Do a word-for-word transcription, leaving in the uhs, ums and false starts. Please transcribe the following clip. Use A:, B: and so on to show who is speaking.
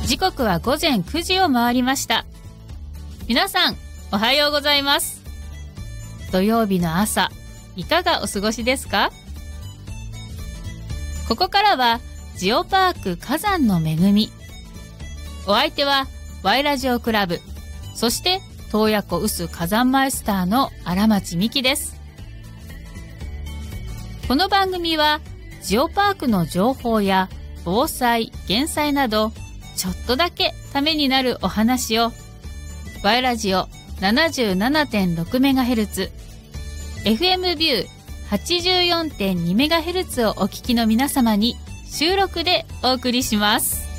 A: 時刻は午前くじを回りました。皆さんおはようございます。土曜日の朝、いかがお過ごしですか？ここからはジオパーク火山の恵み。お相手はワイラジオクラブ、そして洞爺湖臼火山マイスターの荒町美希です。この番組はジオパークの情報や防災・減災などちょっとだけためになるお話をワイラジオ ななじゅうななてんろくメガヘルツ、エフエム ビュー はちじゅうよんてんにメガヘルツ をお聞きの皆様に収録でお送りします。